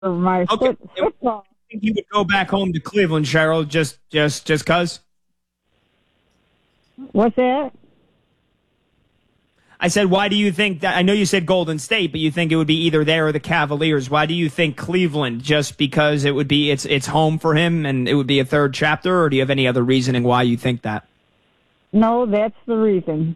for my football. I think you would go back home to Cleveland, Cheryl, just cause? What's that? I said, why do you think that? I know you said Golden State, but you think it would be either there or the Cavaliers. Why do you think Cleveland? Just because it would be it's home for him and it would be a third chapter, or do you have any other reasoning why you think that? No, that's the reason.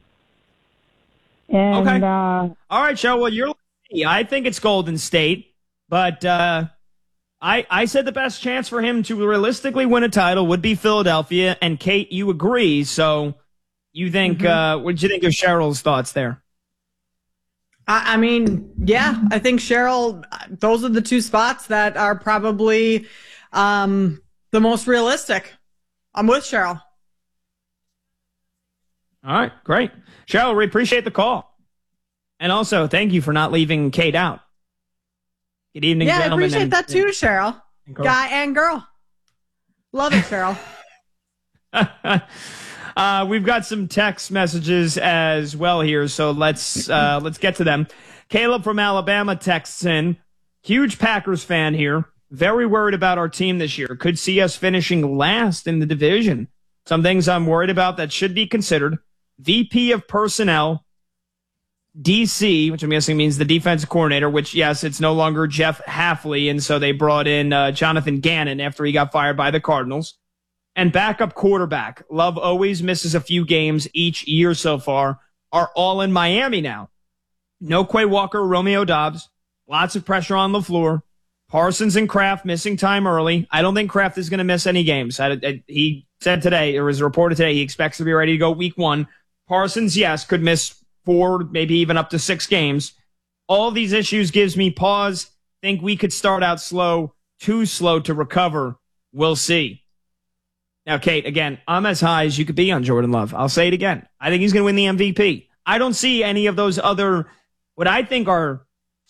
And, okay. All right, Cheryl. Well, you're lucky. I think it's Golden State, but I said the best chance for him to realistically win a title would be Philadelphia, and Kate, you agree, so. You think, what did you think of Cheryl's thoughts there? I mean, yeah, I think Cheryl, those are the two spots that are probably the most realistic. I'm with Cheryl. All right, great. Cheryl, we appreciate the call. And also, thank you for not leaving Kate out. Good evening, gentlemen. Yeah, I appreciate that too, Cheryl. Guy and girl. Love it, Cheryl. We've got some text messages as well here, so let's get to them. Caleb from Alabama texts in, huge Packers fan here, very worried about our team this year. Could see us finishing last in the division. Some things I'm worried about that should be considered. VP of Personnel, DC, which I'm guessing means the defensive coordinator, which, yes, it's no longer Jeff Hafley, and so they brought in Jonathan Gannon after he got fired by the Cardinals. And backup quarterback. Love always misses a few games each year so far. Are all in Miami now. No Quay Walker, Romeo Doubs. Lots of pressure on LaFleur. Parsons and Kraft missing time early. I don't think Kraft is going to miss any games. He said today, or was reported today, he expects to be ready to go week 1. Parsons, yes, could miss 4, maybe even up to 6 games. All these issues gives me pause. Think we could start out slow, too slow to recover. We'll see. Now, Kate, again, I'm as high as you could be on Jordan Love. I'll say it again. I think he's going to win the MVP. I don't see any of those other, what I think are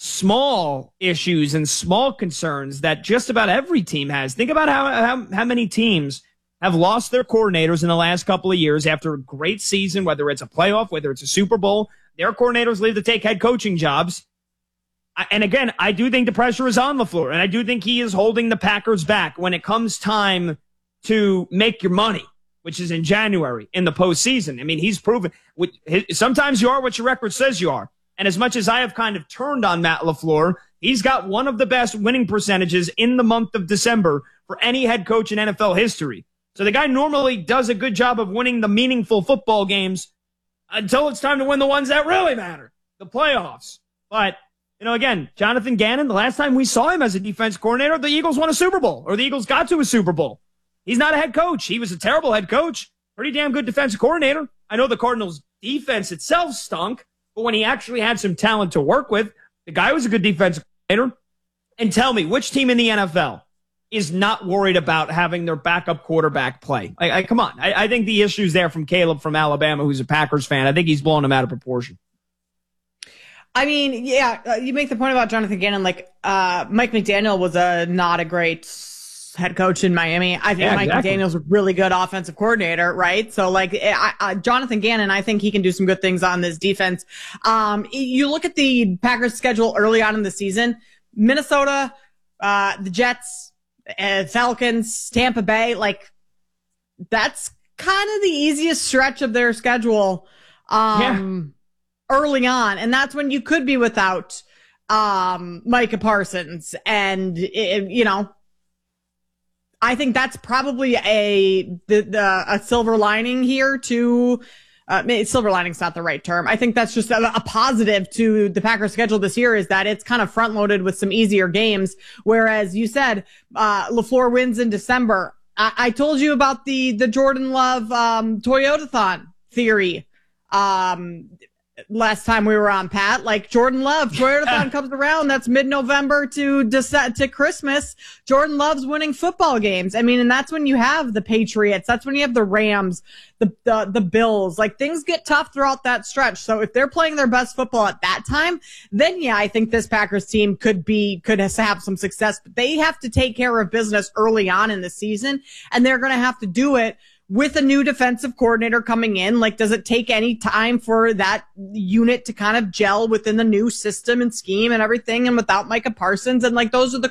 small issues and small concerns that just about every team has. Think about how many teams have lost their coordinators in the last couple of years after a great season, whether it's a playoff, whether it's a Super Bowl. Their coordinators leave to take head coaching jobs. And again, I do think the pressure is on LaFleur, and I do think he is holding the Packers back when it comes time to make your money, which is in January in the postseason. I mean, he's proven sometimes you are what your record says you are. And as much as I have kind of turned on Matt LaFleur, he's got one of the best winning percentages in the month of December for any head coach in NFL history. So the guy normally does a good job of winning the meaningful football games until it's time to win the ones that really matter, the playoffs. But, again, Jonathan Gannon, the last time we saw him as a defense coordinator, the Eagles won a Super Bowl, or the Eagles got to a Super Bowl. He's not a head coach. He was a terrible head coach. Pretty damn good defensive coordinator. I know the Cardinals' defense itself stunk, but when he actually had some talent to work with, the guy was a good defensive coordinator. And tell me, which team in the NFL is not worried about having their backup quarterback play? Come on. I think the issue's there from Caleb from Alabama, who's a Packers fan. I think he's blowing him out of proportion. I mean, yeah, you make the point about Jonathan Gannon. Mike McDaniel was not a great head coach in Miami. I think Mike McDaniel's a really good offensive coordinator, right? So Jonathan Gannon, I think he can do some good things on this defense. You look at the Packers schedule early on in the season, Minnesota, the Jets, Falcons, Tampa Bay, that's kind of the easiest stretch of their schedule, early on. And that's when you could be without, Micah Parsons and, I think that's probably a silver lining here to, silver lining's not the right term. I think that's just a positive to the Packers schedule this year is that it's kind of front loaded with some easier games. Whereas you said, LaFleur wins in December. I told you about the Jordan Love, Toyotathon theory. Last time we were on, Pat, Jordan Love, Toyotathon comes around. That's mid-November to Christmas. Jordan Love's winning football games. I mean, and that's when you have the Patriots. That's when you have the Rams, the Bills. Things get tough throughout that stretch. So if they're playing their best football at that time, then yeah, I think this Packers team could have some success. But they have to take care of business early on in the season, and they're going to have to do it with a new defensive coordinator coming in, like, does it take any time for that unit to kind of gel within the new system and scheme and everything, and without Micah Parsons? And like, those are the